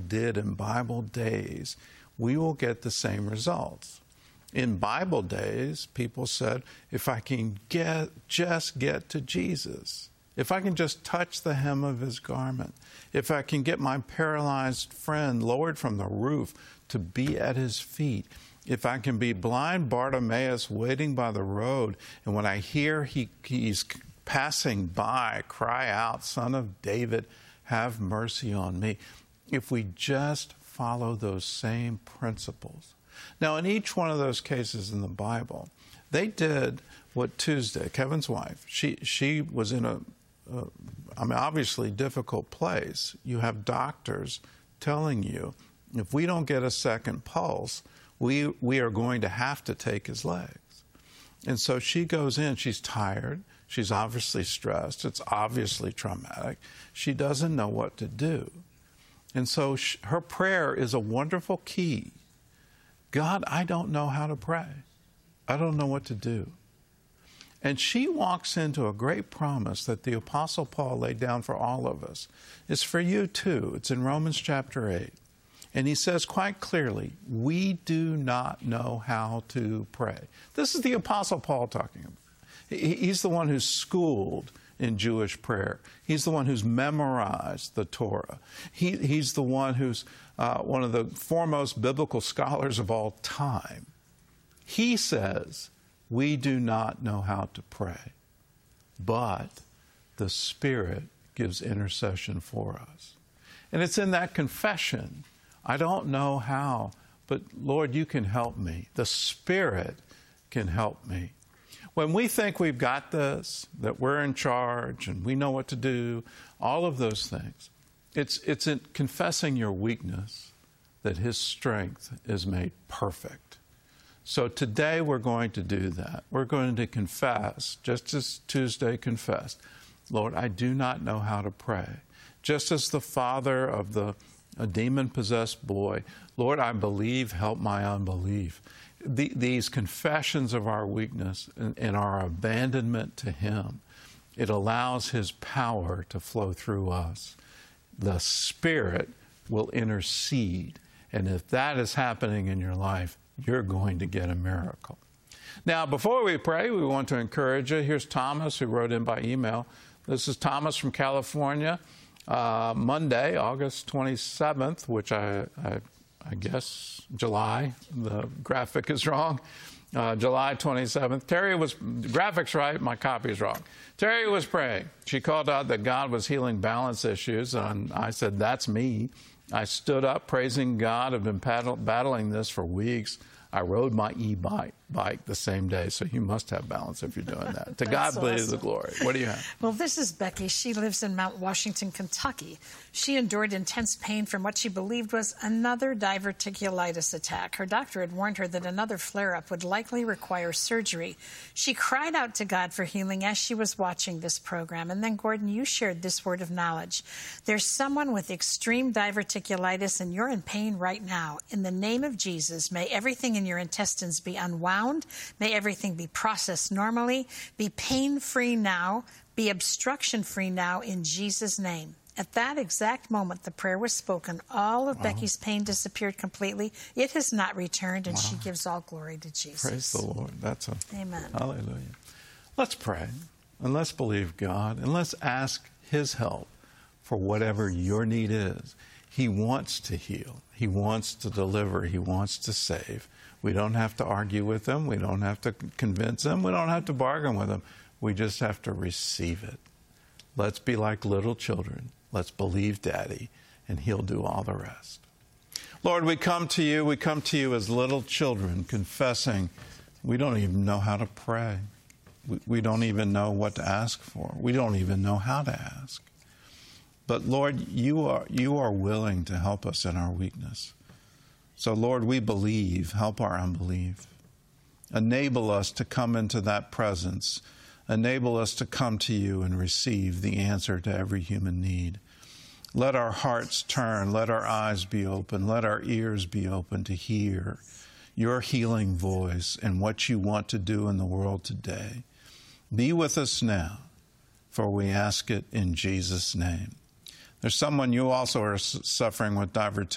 did in Bible days, we will get the same results. In Bible days, people said, if I can just get to Jesus, if I can just touch the hem of his garment, if I can get my paralyzed friend lowered from the roof to be at his feet, if I can be blind Bartimaeus waiting by the road, and when I hear he's passing by, cry out, Son of David, have mercy on me. If we just follow those same principles. Now, in each one of those cases in the Bible, they did what Tuesday, Kevin's wife, she was in a obviously difficult place. You have doctors telling you, if we don't get a second pulse, we are going to have to take his legs. And so she goes in, she's tired, she's obviously stressed, it's obviously traumatic, she doesn't know what to do. And so her prayer is a wonderful key. God, I don't know how to pray. I don't know what to do. And she walks into a great promise that the Apostle Paul laid down for all of us. It's for you too. It's in Romans chapter 8. And he says quite clearly, we do not know how to pray. This is the Apostle Paul talking about. He's the one who's schooled in Jewish prayer. He's the one who's memorized the Torah. He's the one who's one of the foremost biblical scholars of all time. He says, we do not know how to pray, but the Spirit gives intercession for us. And it's in that confession, I don't know how, but Lord, you can help me. The Spirit can help me. When we think we've got this, that we're in charge and we know what to do, all of those things, it's in confessing your weakness that His strength is made perfect. So today we're going to do that. We're going to confess, just as Tuesday confessed, Lord, I do not know how to pray. Just as the father of a demon-possessed boy, Lord, I believe, help my unbelief. These confessions of our weakness and our abandonment to Him, it allows His power to flow through us. The Spirit will intercede. And if that is happening in your life, you're going to get a miracle. Now, before we pray, we want to encourage you. Here's Thomas, who wrote in by email. This is Thomas from California. Monday, August 27th, which I guess July, the graphic is wrong, July 27th. Terry was, graphic's right, my copy is wrong. Terry was praying. She called out that God was healing balance issues, and I said, that's me. I stood up praising God. I've been battling this for weeks. I rode my e-bike the same day, so you must have balance if you're doing that. To God be the glory. What do you have? Well, this is Becky. She lives in Mount Washington, Kentucky. She endured intense pain from what she believed was another diverticulitis attack. Her doctor had warned her that another flare-up would likely require surgery. She cried out to God for healing as she was watching this program. And then, Gordon, you shared this word of knowledge. There's someone with extreme diverticulitis, and you're in pain right now. In the name of Jesus, may everything in your intestines be unwound. May everything be processed normally. Be pain-free now. Be obstruction-free now in Jesus' name. At that exact moment, the prayer was spoken. All of Becky's pain disappeared completely. It has not returned, and she gives all glory to Jesus. Praise the Lord. That's a Amen. Hallelujah. Let's pray, and let's believe God, and let's ask His help for whatever your need is. He wants to heal. He wants to deliver. He wants to save. We don't have to argue with Him. We don't have to convince Him. We don't have to bargain with Him. We just have to receive it. Let's be like little children. Let's believe Daddy, and He'll do all the rest. Lord, we come to You. We come to You as little children, confessing we don't even know how to pray. We don't even know what to ask for. We don't even know how to ask. But Lord, You are willing to help us in our weakness. So Lord, we believe. Help our unbelief. Enable us to come into that presence. Enable us to come to You and receive the answer to every human need. Let our hearts turn. Let our eyes be open. Let our ears be open to hear Your healing voice and what You want to do in the world today. Be with us now, for we ask it in Jesus' name. There's someone, you also are suffering with diverticulitis.